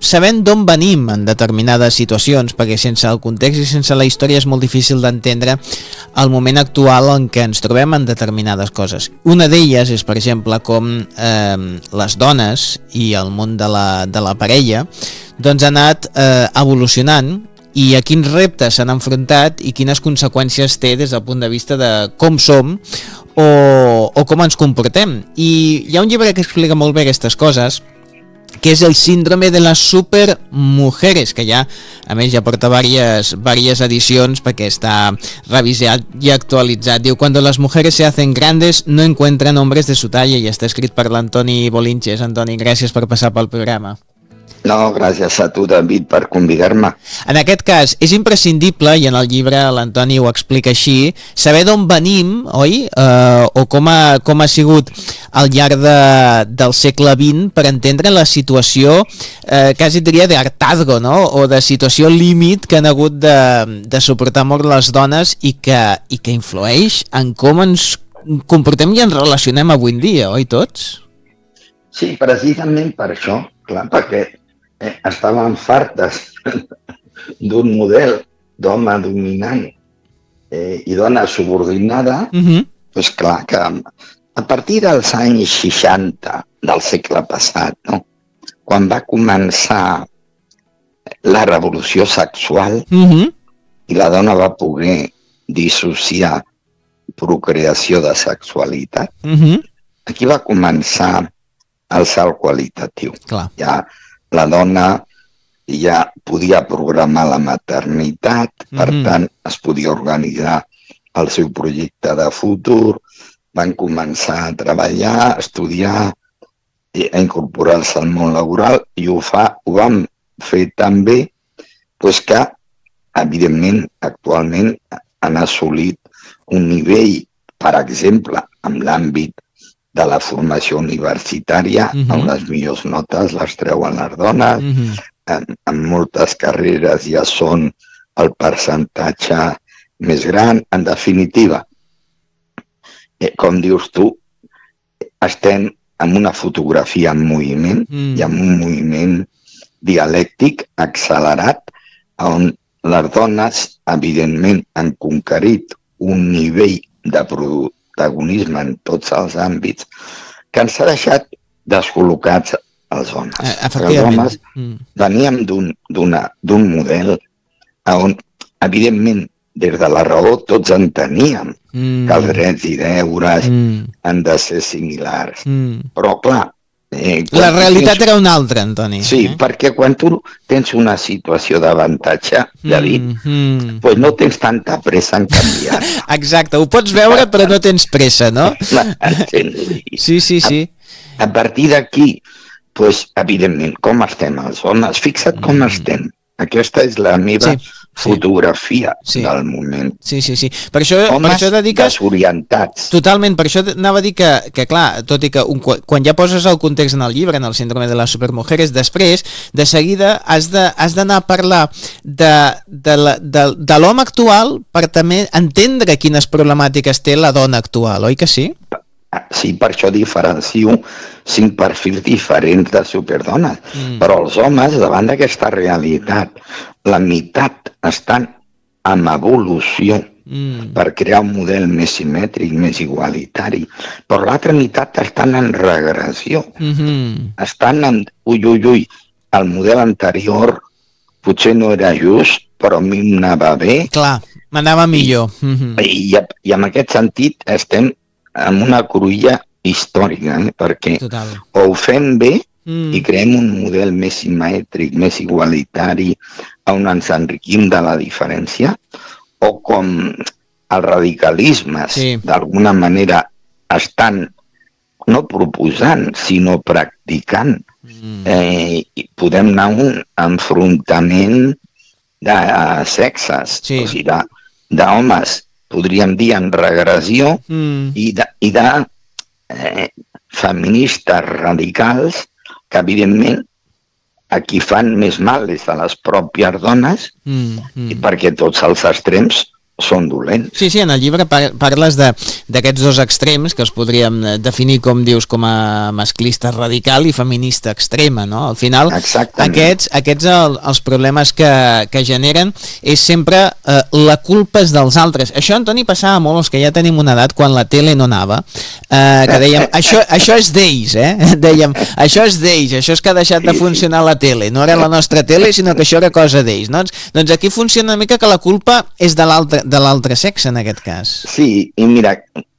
sabent d'on venim en determinades situacions, perquè sense el context i sense la història és molt difícil d'entendre el moment actual en què ens trobem en determinades coses. Una d'elles és, per exemple, com les dones i el món de la parella doncs ha anat evolucionant i a quins reptes s'han enfrontat i quines conseqüències té des del punt de vista de com som o com ens comportem. I hi ha un llibre que explica molt bé aquestes coses, que és el síndrome de las supermujeres, que ja, a més, ja porta varias edicions perquè està revisat i actualitzat. Diu, cuando las mujeres se hacen grandes no encuentran hombres de su talla, i està escrit per l'Antoni Bolinches. Antoni, gràcies per passar pel programa. No, gràcies a tu, David, per convidar-me. En aquest cas, és imprescindible, i en el llibre l'Antoni ho explica així, saber d'on venim, oi? O com ha sigut al llarg del segle XX per entendre la situació, quasi diria d'hartazgo, no? O de situació límit que han hagut de suportar molt les dones i que influeix en com ens comportem i ens relacionem avui en dia, oi tots? Sí, precisament per això, clar, perquè estàvem fartes d'un model d'home dominant i dona subordinada, doncs clar que a partir dels anys 60 del segle passat, no? Quan va començar la revolució sexual i la dona va poder dissociar procreació de sexualitat, aquí va començar el salt qualitatiu. Clar. Ja la dona ja podia programar la maternitat, per tant es podia organitzar el seu projecte de futur, van començar a treballar, a estudiar, a incorporar-se al món laboral i ho vam fer també doncs que, evidentment, actualment han assolit un nivell, per exemple, en l'àmbit de la formació universitària, amb les millors notes les treuen les dones, en moltes carreres ja són el percentatge més gran. En definitiva, com dius tu, estem en una fotografia en moviment i en un moviment dialèctic accelerat on les dones, evidentment, han conquerit un nivell de protagonisme en tots els àmbits que ens ha deixat descol·locats els homes. Els homes veníem d'un model on, evidentment, des de la raó tots enteníem que els drets i deures han de ser similars. Però, clar... La realitat era una altra, Antoni. Sí, perquè quan tu tens una situació d'avantatge, David, doncs no tens tanta pressa en canviar. Exacte, ho pots veure però no tens pressa, no? Sí. A partir d'aquí, doncs, evidentment, com estem els homes? Fixa't com estem. Aquesta és la meva fotografia del moment. Sí. Per això dediques... desorientats. Totalment, per això anava a dir que clar, tot i que quan ja poses el context en el llibre, en el síndrome de les supermujeres, després, de seguida, has d'anar a parlar de l'home actual per també entendre quines problemàtiques té la dona actual, oi que sí? Sí, per això diferencio 5 perfils diferents de superdones. Però els homes, davant d'aquesta realitat, la meitat estan en evolució per crear un model més simètric, més igualitari, però l'altra meitat estan en regressió. Estan en... el model anterior potser no era just, però a mi m'anava bé. Clar, m'anava millor. I en aquest sentit estem amb una cruïlla històrica, perquè o ho fem bé i creem un model més simètric, més igualitari, on ens enriquim de la diferència, o com els radicalismes d'alguna manera estan no proposant, sinó practicant. Podem anar a un enfrontament de sexes, o sigui, d'homes, podríem dir, en regressió i de feministes radicals que, evidentment, a qui fan més mal des de les pròpies dones, perquè tots els extrems són dolents. Sí, en el llibre parles d'aquests dos extrems que els podríem definir, com dius, com a masclista radical i feminista extrema, no? Al final, aquests els problemes que generen és sempre la culpa és dels altres. Això, Antoni, passava molt, els que ja tenim una edat, quan la tele no anava, que dèiem, això és d'ells, dèiem, això és d'ells, això és que ha deixat de funcionar la tele, no era la nostra tele, sinó que això era cosa d'ells, no? Doncs aquí funciona una mica que la culpa és de l'altre sexe, en aquest cas. Sí, i mira,